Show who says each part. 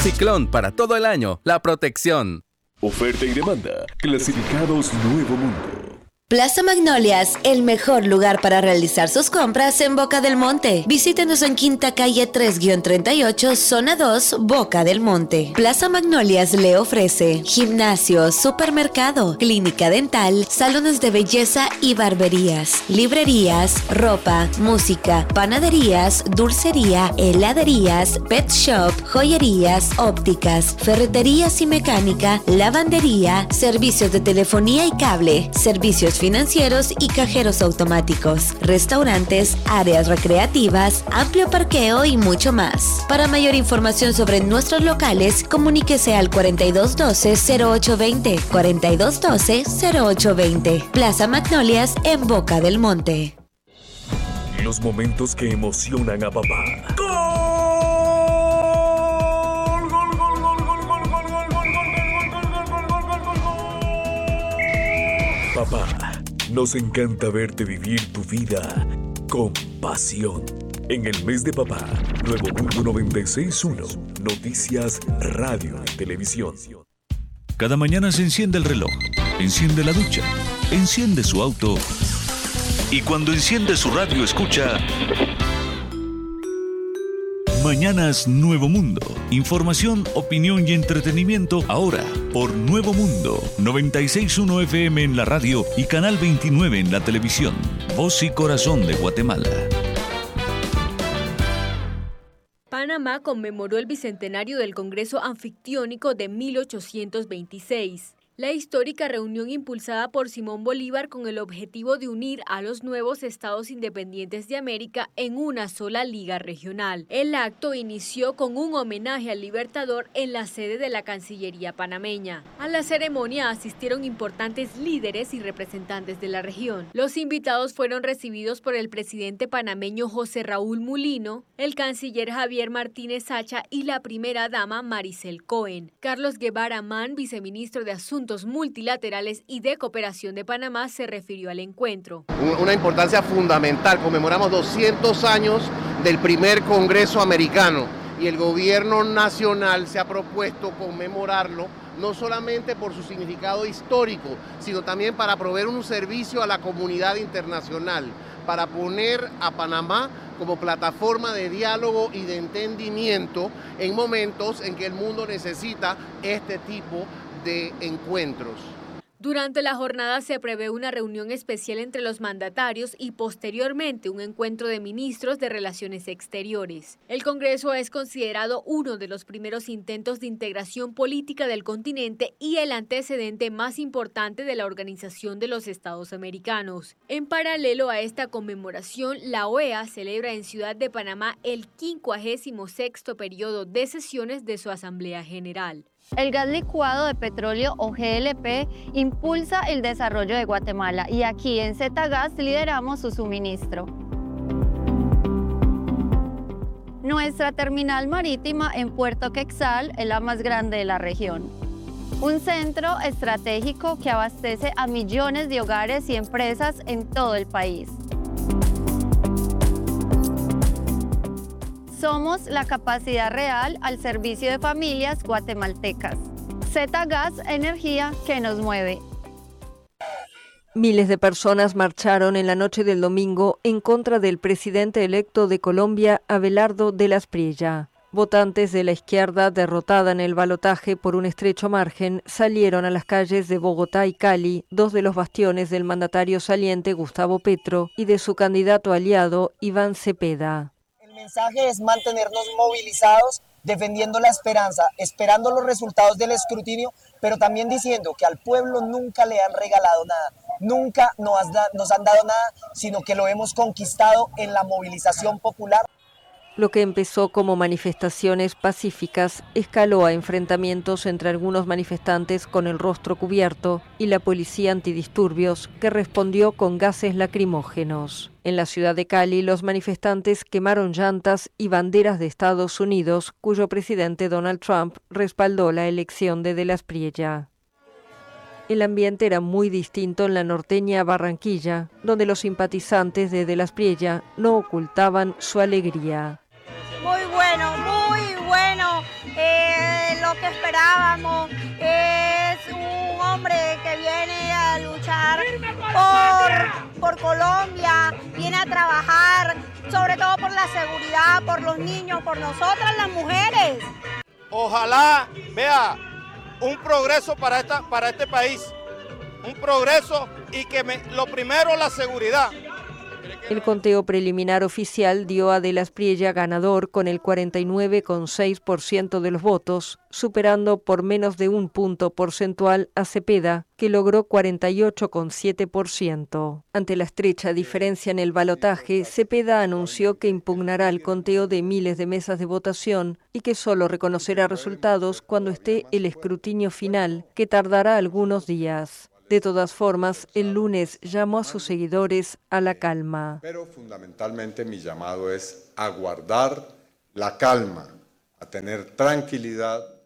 Speaker 1: Ciclón para todo el año, la protección.
Speaker 2: Oferta y demanda. Clasificados Nuevo Mundo.
Speaker 3: Plaza Magnolias, el mejor lugar para realizar sus compras en Boca del Monte. Visítenos en Quinta Calle 3-38, Zona 2, Boca del Monte. Plaza Magnolias le ofrece gimnasio, supermercado, clínica dental, salones de belleza y barberías, librerías, ropa, música, panaderías, dulcería, heladerías, pet shop, joyerías, ópticas, ferreterías y mecánica, lavandería, servicios de telefonía y cable, servicios financieros y cajeros automáticos, restaurantes, áreas recreativas, amplio parqueo y mucho más. Para mayor información sobre nuestros locales, comuníquese al 4212-0820, 4212-0820. Plaza Magnolias en Boca del Monte.
Speaker 2: Los momentos que emocionan a papá. Papá, nos encanta verte vivir tu vida con pasión. En el mes de papá, Nuevo Mundo 96.1, noticias, radio y televisión.
Speaker 4: Cada mañana se enciende el reloj, enciende la ducha, enciende su auto y cuando enciende su radio escucha Mañanas Nuevo Mundo. Información, opinión y entretenimiento ahora por Nuevo Mundo 96.1 FM en la radio y Canal 29 en la televisión. Voz y corazón de Guatemala.
Speaker 5: Panamá conmemoró el bicentenario del Congreso Anfictiónico de 1826. La histórica reunión impulsada por Simón Bolívar con el objetivo de unir a los nuevos estados independientes de América en una sola liga regional. El acto inició con un homenaje al Libertador en la sede de la Cancillería panameña. A la ceremonia asistieron importantes líderes y representantes de la región. Los invitados fueron recibidos por el presidente panameño José Raúl Mulino, el canciller Javier Martínez Sacha y la primera dama Maricel Cohen. Carlos Guevara Mann, viceministro de Asuntos Multilaterales y de Cooperación de Panamá, se refirió al encuentro.
Speaker 6: Una importancia fundamental, conmemoramos 200 años del primer Congreso americano y el gobierno nacional se ha propuesto conmemorarlo no solamente por su significado histórico, sino también para proveer un servicio a la comunidad internacional, para poner a Panamá como plataforma de diálogo y de entendimiento en momentos en que el mundo necesita este tipo de encuentros.
Speaker 5: Durante la jornada se prevé una reunión especial entre los mandatarios y posteriormente un encuentro de ministros de Relaciones Exteriores. El Congreso es considerado uno de los primeros intentos de integración política del continente y el antecedente más importante de la Organización de los Estados Americanos. En paralelo a esta conmemoración, la OEA celebra en Ciudad de Panamá el 56º periodo de sesiones de su Asamblea General.
Speaker 7: El gas licuado de petróleo o GLP impulsa el desarrollo de Guatemala y aquí en ZGas lideramos su suministro. Nuestra terminal marítima en Puerto Quexal es la más grande de la región. Un centro estratégico que abastece a millones de hogares y empresas en todo el país. Somos la capacidad real al servicio de familias guatemaltecas. ZGas, energía que nos mueve.
Speaker 8: Miles de personas marcharon en la noche del domingo en contra del presidente electo de Colombia, Abelardo de las Priella. Votantes de la izquierda, derrotada en el balotaje por un estrecho margen, salieron a las calles de Bogotá y Cali, dos de los bastiones del mandatario saliente Gustavo Petro y de su candidato aliado Iván Cepeda.
Speaker 9: El mensaje es mantenernos movilizados, defendiendo la esperanza, esperando los resultados del escrutinio, pero también diciendo que al pueblo nunca le han regalado nada, nunca nos han dado nada, sino que lo hemos conquistado en la movilización popular.
Speaker 8: Lo que empezó como manifestaciones pacíficas escaló a enfrentamientos entre algunos manifestantes con el rostro cubierto y la policía antidisturbios, que respondió con gases lacrimógenos. En la ciudad de Cali, los manifestantes quemaron llantas y banderas de Estados Unidos, cuyo presidente Donald Trump respaldó la elección de las Priella. El ambiente era muy distinto en la norteña Barranquilla, donde los simpatizantes de las Priella no ocultaban su alegría.
Speaker 10: Muy bueno, muy bueno. que esperábamos, es un hombre que viene a luchar por Colombia, viene a trabajar, sobre todo por la seguridad, por los niños, por nosotras las mujeres.
Speaker 11: Ojalá vea un progreso para este país, un progreso y que lo primero la seguridad.
Speaker 8: El conteo preliminar oficial dio a De Las Priella ganador con el 49,6% de los votos, superando por menos de un punto porcentual a Cepeda, que logró 48,7%. Ante la estrecha diferencia en el balotaje, Cepeda anunció que impugnará el conteo de miles de mesas de votación y que solo reconocerá resultados cuando esté el escrutinio final, que tardará algunos días. De todas formas, el lunes llamó a sus seguidores a la calma.
Speaker 12: Pero fundamentalmente mi llamado es a guardar la calma, a tener tranquilidad